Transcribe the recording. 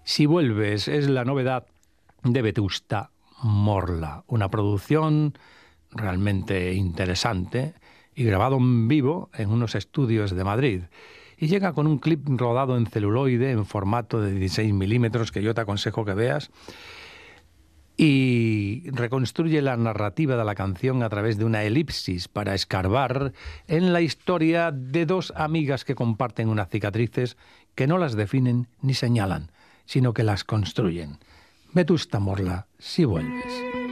Si vuelves es la novedad de Vetusta Morla, una producción realmente interesante y grabado en vivo en unos estudios de Madrid. Y llega con un clip rodado en celuloide en formato de 16 milímetros que yo te aconsejo que veas, y reconstruye la narrativa de la canción a través de una elipsis para escarbar en la historia de dos amigas que comparten unas cicatrices que no las definen ni señalan, sino que las construyen. Vetusta Morla, si vuelves.